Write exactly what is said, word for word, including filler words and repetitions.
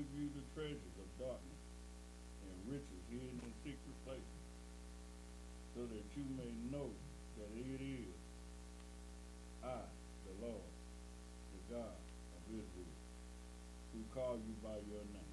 give you the treasures of darkness and riches hidden in secret places, so that you may know that it is I, the Lord, the God of Israel, who call you by your name.